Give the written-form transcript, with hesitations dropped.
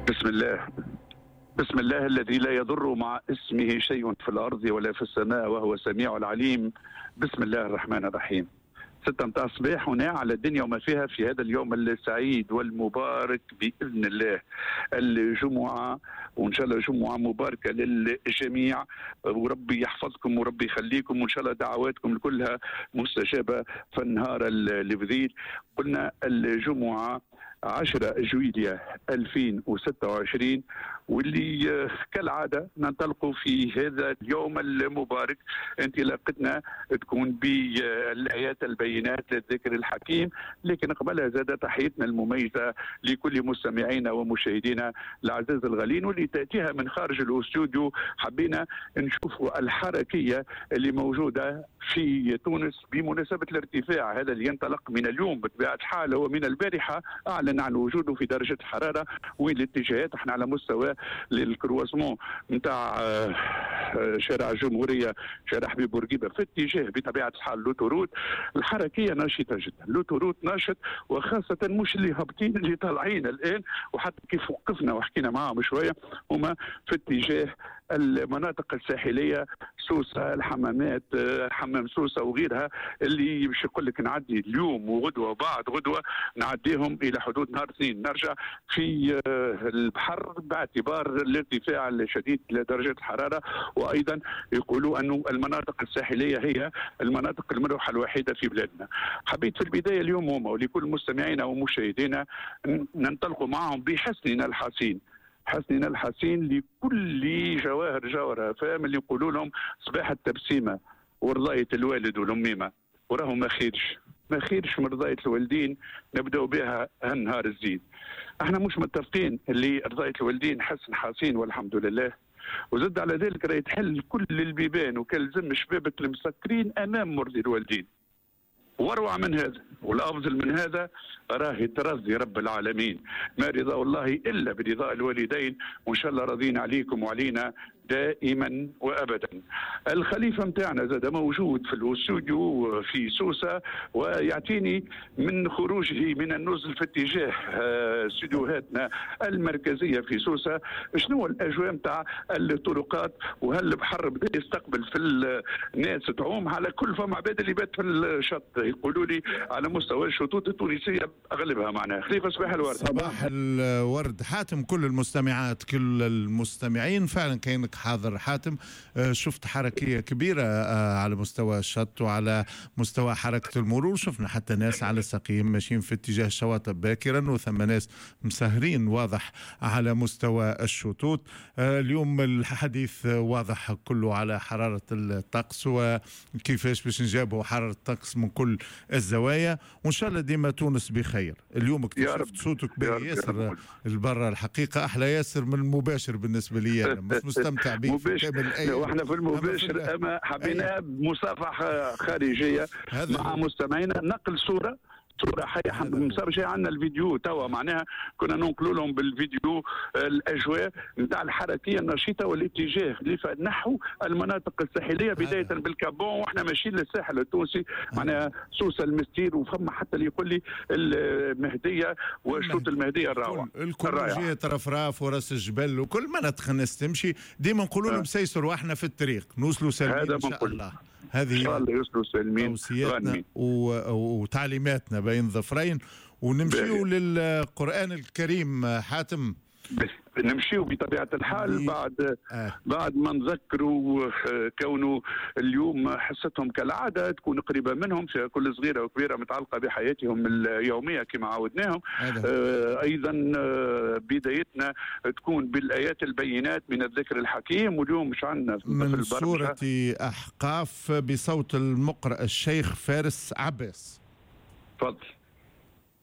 بسم الله. بسم الله الذي لا يضر مع اسمه شيء في الأرض ولا في السماء وهو السميع العليم. بسم الله الرحمن الرحيم. 6 متاع الصباح هنا على الدنيا وما فيها في هذا اليوم السعيد والمبارك بإذن الله، الجمعة، وإن شاء الله جمعة مباركة للجميع، وربي يحفظكم وربي يخليكم، وإن شاء الله دعواتكم كلها مستجابة في النهار البذيل. قلنا الجمعة 10 جويلية 2026، واللي كالعادة ننطلقوا في هذا اليوم المبارك انطلاقتنا تكون بالآيات البينات للذكر الحكيم، لكن قبلها زاد تحيتنا المميزة لكل مستمعينا ومشاهدينا الأعزاء الغالين، واللي تأتيها من خارج الاستوديو. حبينا نشوفوا الحركية اللي موجودة في تونس بمناسبة الارتفاع هذا اللي ينطلق من اليوم بطبيعة الحال، هو من البارحة أعلن عن وجوده في درجة حرارة وين الاتجاهات. احنا على مستوى للكرواسمون نتاع شارع الجمهورية، شارع حبيب بورقيبة، في اتجاه بطبيعة الحال لوتوروت. الحركية نشطة جدا، لوتوروت ناشط، وخاصة مش اللي هابطين اللي طالعين الآن، وحتى كيف وقفنا وحكينا معهم شوية هما في اتجاه المناطق الساحلية، سوسة، الحمامات، حمام سوسة وغيرها، اللي باش يقول لك نعدي اليوم وغدوة وبعد غدوة نعديهم إلى حدود نهار اثنين نرجع في البحر باعتبار الارتفاع الشديد لدرجة الحرارة. وأيضا يقولوا أن المناطق الساحلية هي المناطق الملوحة الوحيدة في بلادنا. حبيت في البداية اليوم هما ولكل مستمعينا ومشاهدينا ننطلقوا معهم بحسننا الحسين، حسننا الحسين لكل جواهر جوهرة فهم، اللي يقولوا لهم صباح التبسيمة ورضاية الوالد والأميمة، وراهم ما خيرش من رضاية الوالدين نبدأ بها هالنهار الزيد. احنا مش متفقين اللي رضاية الوالدين حسن حسين والحمد لله، وزد على ذلك راهي تحل كل البيبان وكلزم شبابك المسكرين أمام مرضي الوالدين. واروع من هذا والافضل من هذا راهي ترضي رب العالمين، ما رضا الله الا برضاء الوالدين، وان شاء الله راضين عليكم وعلينا دائما وابدا. الخليفه متاعنا زاد موجود في الاستوديو في سوسه، ويعطيني من خروجه من النزل في اتجاه استوديوهاتنا المركزيه في سوسه شنو الاجواء متاع الطرقات، وهل البحر بدا يستقبل في الناس تعوم على كل فما عباد اللي بات في الشط، يقولوا لي على مستوى الشطوط التونسيه اغلبها. معناها خليفه صباح الورد. صباح الورد حاتم، كل المستمعات كل المستمعين، فعلا كاينك حاضر حاتم. شفت حركيه كبيره على مستوى الشط وعلى مستوى حركه المرور، شفنا حتى ناس على السقيم ماشيين في اتجاه الشواطئ باكرا، وثم ناس مسهرين واضح على مستوى الشطوط. اليوم الحديث واضح كله على حراره الطقس وكيفاش باش نجابوا حراره الطقس من كل الزوايا، وان شاء الله ديما تونس بخير. اليوم اكتشفت صوتك باهي ياسر البرة، الحقيقه احلى ياسر من المباشر بالنسبه لي، انا مش مستمتع به مباشر. واحنا في المباشر اما حبينا بمصافحه خارجيه مع مستمعينا، نقل صوره حية مسار شيء عندنا الفيديو توا، معناها كنا ننقلوا لهم بالفيديو الاجواء نتاع الحركيه النشيطه والاتجاه نحو المناطق الساحليه بدايه بالكابون، واحنا ماشيين للساحل التونسي، معناها سوسه المستير، وفما حتى اللي يقول لي المهديه وشطوط المهديه الروعه الكل رفراف وراس الجبل وكل مناطق الناس تمشي، ديما نقولوا لهم سيسروا واحنا في الطريق نوصلوا سالمين ان شاء الله. هذه توصياتنا وتعليماتنا بين ظفرين، ونمشيو للقرآن الكريم حاتم. نمشيو بطبيعة الحال بعد ما نذكروا كونه اليوم حصتهم كالعادة تكون قريبة منهم، في كل صغيرة وكبيرة متعلقة بحياتهم اليومية كما عودناهم. أيضا بدايتنا تكون بالآيات البينات من الذكر الحكيم، واليوم مش عندنا من سورة أحقاف بصوت المقرأ الشيخ فارس عباس. تفضل.